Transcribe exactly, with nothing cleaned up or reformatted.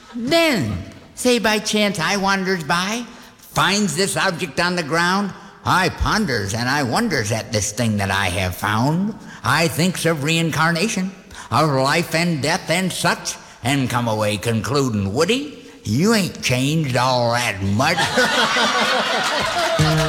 Then, say by chance I wanders by, finds this object on the ground, I ponders and I wonders at this thing that I have found. I thinks of reincarnation, of life and death and such, and come away concluding, Woody, you ain't changed all that much.